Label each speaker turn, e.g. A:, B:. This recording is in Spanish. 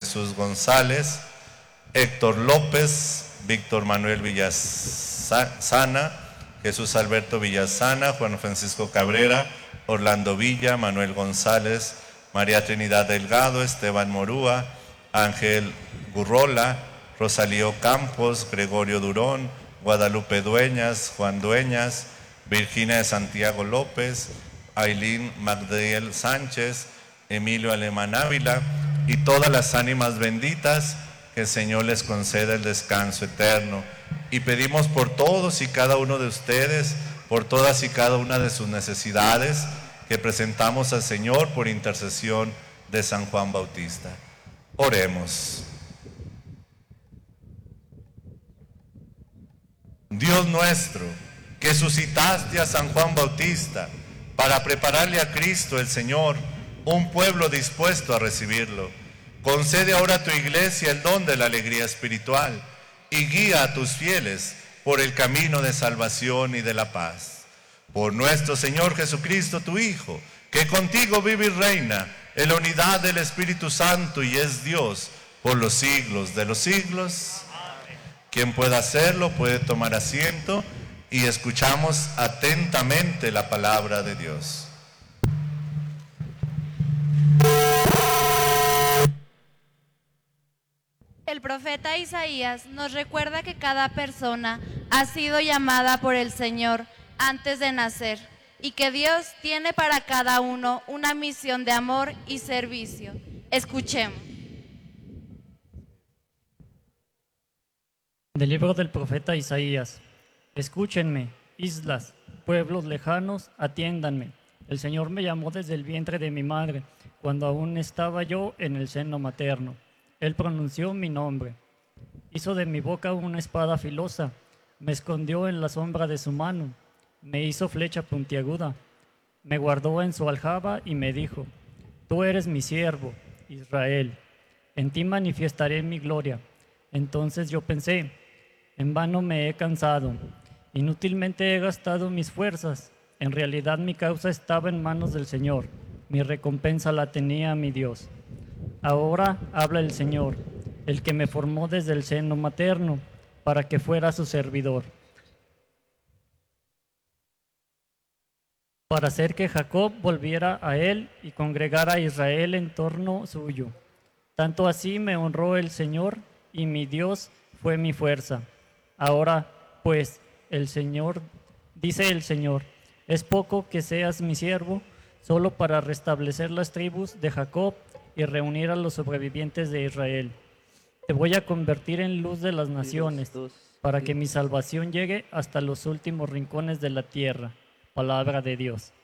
A: Jesús González, Héctor López, Víctor Manuel Villasana, Jesús Alberto Villasana, Juan Francisco Cabrera, Orlando Villa, Manuel González, María Trinidad Delgado, Esteban Morúa, Ángel Gurrola, Rosalío Campos, Gregorio Durón, Guadalupe Dueñas, Juan Dueñas, Virginia de Santiago López, Ailín Magdiel Sánchez, Emilio Alemán Ávila y todas las ánimas benditas, que el Señor les conceda el descanso eterno. Y pedimos por todos y cada uno de ustedes, por todas y cada una de sus necesidades, que presentamos al Señor por intercesión de San Juan Bautista. Oremos. Dios nuestro, que suscitaste a San Juan Bautista para prepararle a Cristo el Señor, un pueblo dispuesto a recibirlo, concede ahora a tu iglesia el don de la alegría espiritual y guía a tus fieles por el camino de salvación y de la paz. Por nuestro Señor Jesucristo, tu Hijo, que contigo vive y reina en la unidad del Espíritu Santo y es Dios por los siglos de los siglos. Amén. Quien pueda hacerlo puede tomar asiento y escuchamos atentamente la palabra de Dios.
B: El profeta Isaías nos recuerda que cada persona ha sido llamada por el Señor antes de nacer y que Dios tiene para cada uno una misión de amor y servicio. Escuchemos.
C: Del libro del profeta Isaías. Escúchenme, islas, pueblos lejanos, atiéndanme. El Señor me llamó desde el vientre de mi madre, cuando aún estaba yo en el seno materno. Él pronunció mi nombre. Hizo de mi boca una espada filosa, me escondió en la sombra de su mano, me hizo flecha puntiaguda, me guardó en su aljaba y me dijo: Tú eres mi siervo, Israel, en ti manifestaré mi gloria. Entonces yo pensé: en vano me he cansado, inútilmente he gastado mis fuerzas. En realidad mi causa estaba en manos del Señor, mi recompensa la tenía mi Dios. Ahora habla el Señor, el que me formó desde el seno materno, para que fuera su servidor, para hacer que Jacob volviera a él y congregara a Israel en torno suyo. Tanto así me honró el Señor, y mi Dios fue mi fuerza. Ahora, pues, el Señor, dice el Señor, es poco que seas mi siervo, solo para restablecer las tribus de Jacob y reunir a los sobrevivientes de Israel. Te voy a convertir en luz de las naciones, para que mi salvación llegue hasta los últimos rincones de la tierra. Palabra de Dios.